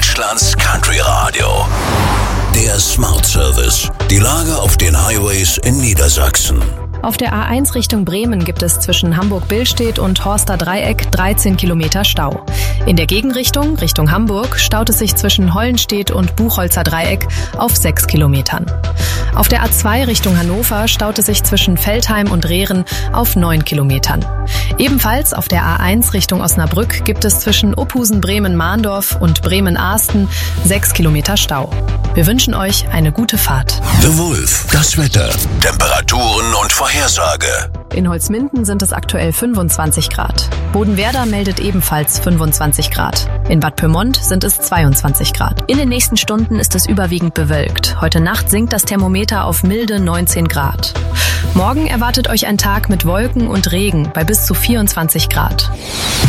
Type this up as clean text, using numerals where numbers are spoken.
Deutschlands Country Radio. Der Smart Service. Die Lage auf den Highways in Niedersachsen. Auf der A1 Richtung Bremen gibt es zwischen Hamburg-Billstedt und Horster Dreieck 13 Kilometer Stau. In der Gegenrichtung, Richtung Hamburg, staut es sich zwischen Hollenstedt und Buchholzer Dreieck auf 6 Kilometern. Auf der A2 Richtung Hannover staut es sich zwischen Veltheim und Rehren auf 9 Kilometern. Ebenfalls auf der A1 Richtung Osnabrück gibt es zwischen Ophusen-Bremen-Mahndorf und Bremen-Ahsten 6 Kilometer Stau. Wir wünschen euch eine gute Fahrt. The Wolf, das Wetter, Temperaturen und Vorhersage. In Holzminden sind es aktuell 25 Grad. Bodenwerder meldet ebenfalls 25 Grad. In Bad Pyrmont sind es 22 Grad. In den nächsten Stunden ist es überwiegend bewölkt. Heute Nacht sinkt das Thermometer auf milde 19 Grad. Morgen erwartet euch ein Tag mit Wolken und Regen bei bis zu 24 Grad.